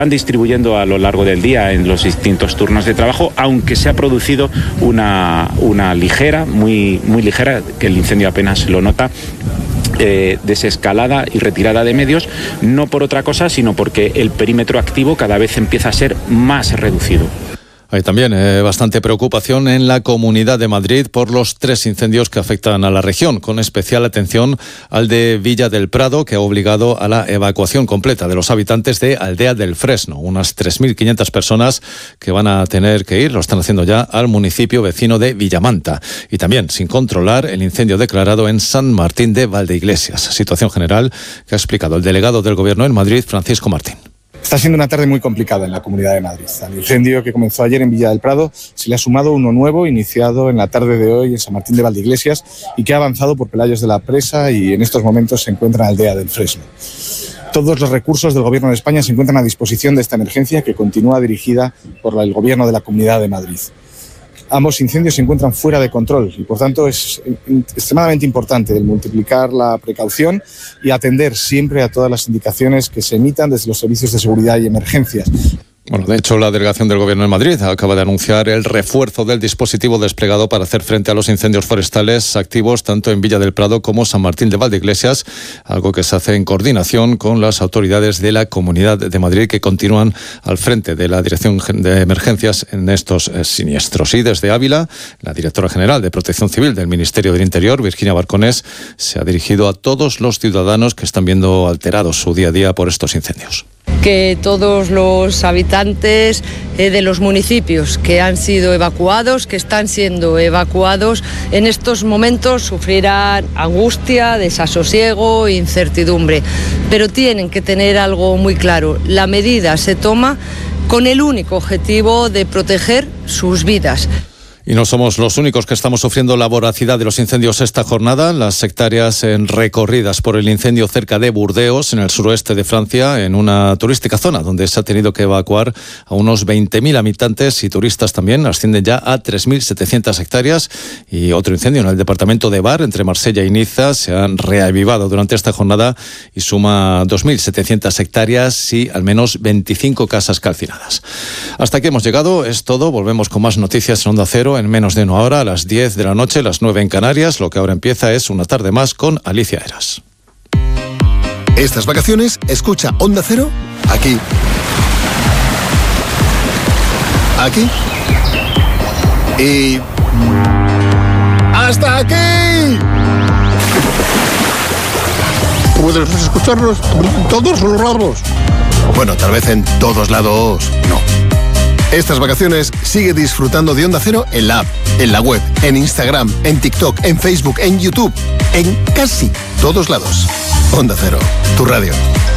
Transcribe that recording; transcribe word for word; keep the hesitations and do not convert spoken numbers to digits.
Van distribuyendo a lo largo del día en los distintos turnos de trabajo, aunque se ha producido una, una ligera, muy, muy ligera, que el incendio apenas se lo nota, eh, desescalada y retirada de medios, no por otra cosa, sino porque el perímetro activo cada vez empieza a ser más reducido. Hay también eh, bastante preocupación en la Comunidad de Madrid por los tres incendios que afectan a la región, con especial atención al de Villa del Prado, que ha obligado a la evacuación completa de los habitantes de Aldea del Fresno, unas tres mil quinientas personas que van a tener que ir, lo están haciendo ya, al municipio vecino de Villamanta. Y también sin controlar el incendio declarado en San Martín de Valdeiglesias. Situación general que ha explicado el delegado del Gobierno en Madrid, Francisco Martín. Está siendo una tarde muy complicada en la Comunidad de Madrid. Al incendio que comenzó ayer en Villa del Prado se le ha sumado uno nuevo, iniciado en la tarde de hoy en San Martín de Valdeiglesias y que ha avanzado por Pelayos de la Presa y en estos momentos se encuentra en Aldea del Fresno. Todos los recursos del Gobierno de España se encuentran a disposición de esta emergencia que continúa dirigida por el Gobierno de la Comunidad de Madrid. Ambos incendios se encuentran fuera de control y, por tanto, es extremadamente importante el multiplicar la precaución y atender siempre a todas las indicaciones que se emitan desde los servicios de seguridad y emergencias. Bueno, de hecho, la delegación del Gobierno de Madrid acaba de anunciar el refuerzo del dispositivo desplegado para hacer frente a los incendios forestales activos tanto en Villa del Prado como San Martín de Valdeiglesias, algo que se hace en coordinación con las autoridades de la Comunidad de Madrid que continúan al frente de la Dirección de Emergencias en estos eh, siniestros. Y desde Ávila, la directora general de Protección Civil del Ministerio del Interior, Virginia Barconés, se ha dirigido a todos los ciudadanos que están viendo alterados su día a día por estos incendios. Que todos los habitantes eh, de los municipios que han sido evacuados, que están siendo evacuados, en estos momentos sufrirán angustia, desasosiego, incertidumbre. Pero tienen que tener algo muy claro: la medida se toma con el único objetivo de proteger sus vidas. Y no somos los únicos que estamos sufriendo la voracidad de los incendios esta jornada. Las hectáreas en recorridas por el incendio cerca de Burdeos, en el suroeste de Francia, en una turística zona donde se ha tenido que evacuar a unos veinte mil habitantes y turistas también. Ascienden ya a tres mil setecientas hectáreas. Y otro incendio en el departamento de Var, entre Marsella y Niza, se han reavivado durante esta jornada y suma dos mil setecientas hectáreas y al menos veinticinco casas calcinadas. Hasta aquí hemos llegado. Es todo. Volvemos con más noticias en Onda Cero en menos de una hora, a las diez de la noche, las nueve en Canarias. Lo que ahora empieza es Una tarde más con Alicia Eras. Estas vacaciones, escucha Onda Cero aquí. Aquí. Y... ¡hasta aquí! Puedes escucharnos en todos los lados. Bueno, tal vez en todos lados no. Estas vacaciones sigue disfrutando de Onda Cero en la app, en la web, en Instagram, en TikTok, en Facebook, en YouTube, en casi todos lados. Onda Cero, tu radio.